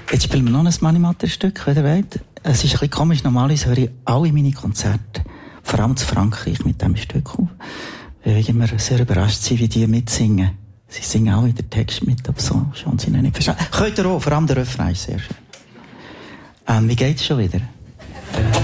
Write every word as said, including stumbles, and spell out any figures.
Jetzt spielen wir noch ein Mani-Matter-Stück, wenn ihr wollt. Es ist ein bisschen komisch, normalerweise höre ich alle meine Konzerte, vor allem zu Frankreich, mit diesem Stück auf. Weil ich immer sehr überrascht sein, wie die mitsingen. Sie singen auch in den Text mit, aber so schon sie noch nicht verstehen. Könnt ihr auch, vor allem der Refrain ist sehr schön. Ähm, wie geht's schon wieder?